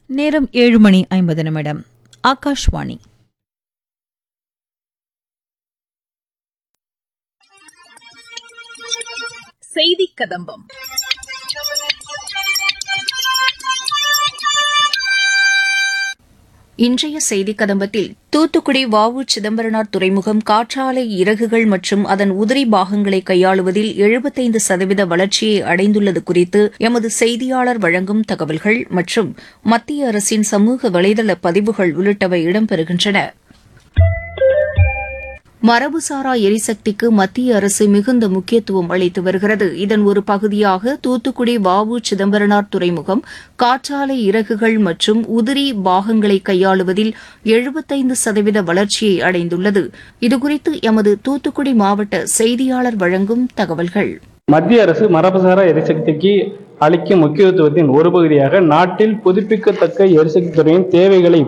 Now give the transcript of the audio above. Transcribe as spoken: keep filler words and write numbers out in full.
நேரம் ஏழு மணி ஐம்பது நிமிடம். ஆகாஷ்வாணி. செய்தி கதம்பம். இன்றைய செய்தி கதம்பத்தில் தூத்துக்குடி வ உ சிதம்பரனார் துறைமுகம் காற்றாலை இறகுகள் மற்றும் அதன் உதிரி பாகங்களை கையாளுவதில் எழுபத்தைந்து சதவீத வளர்ச்சியை அடைந்துள்ளது குறித்து எமது செய்தியாளர் வழங்கும் தகவல்கள் மற்றும் மத்திய அரசின் சமூக வலைதள பதிவுகள் உள்ளிட்டவை இடம்பெறுகின்றன. மரபுசாரா எரிசக்திக்கு மத்திய அரசு மிகுந்த முக்கியத்துவம் அளித்து வருகிறது. இதன் ஒரு பகுதியாக தூத்துக்குடி வ உ சிதம்பரனார் துறைமுகம் காற்றாலை இறகுகள் மற்றும் உதிரி பாகங்களை கையாளுவதில் எழுபத்தைந்து சதவீத வளர்ச்சியை அடைந்துள்ளது. இதுகுறித்து எமது தூத்துக்குடி மாவட்ட செய்தியாளர் வழங்கும் தகவல்கள். மத்திய அரசு மரபுசாரா எரிசக்திக்கு அளிக்கும் முக்கியத்துவத்தின் ஒரு பகுதியாக நாட்டில் புதுப்பிக்கத்தக்க எரிசக்தி துறையின் தேவைகளை